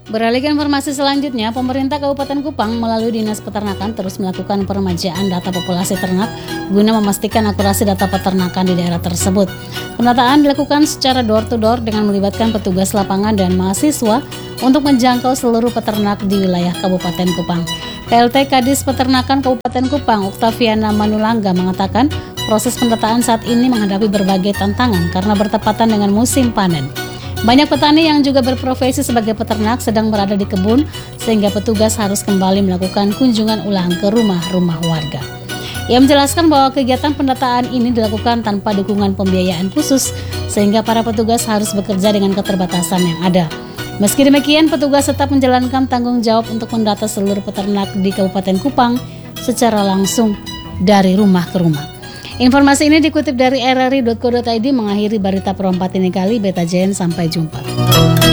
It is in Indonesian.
Beralih ke informasi selanjutnya, pemerintah Kabupaten Kupang melalui Dinas Peternakan terus melakukan peremajaan data populasi ternak guna memastikan akurasi data peternakan di daerah tersebut. Pendataan dilakukan secara door-to-door dengan melibatkan petugas lapangan dan mahasiswa untuk menjangkau seluruh peternak di wilayah Kabupaten Kupang. PLT Kadis Peternakan Kabupaten Kupang, Oktaviana Manulangga mengatakan proses pendataan saat ini menghadapi berbagai tantangan karena bertepatan dengan musim panen. Banyak petani yang juga berprofesi sebagai peternak sedang berada di kebun sehingga petugas harus kembali melakukan kunjungan ulang ke rumah-rumah warga. Ia menjelaskan bahwa kegiatan pendataan ini dilakukan tanpa dukungan pembiayaan khusus sehingga para petugas harus bekerja dengan keterbatasan yang ada. Meski demikian, petugas tetap menjalankan tanggung jawab untuk mendata seluruh peternak di Kabupaten Kupang secara langsung dari rumah ke rumah. Informasi ini dikutip dari rri.co.id mengakhiri berita perempat ini kali. Beta Jen, sampai jumpa.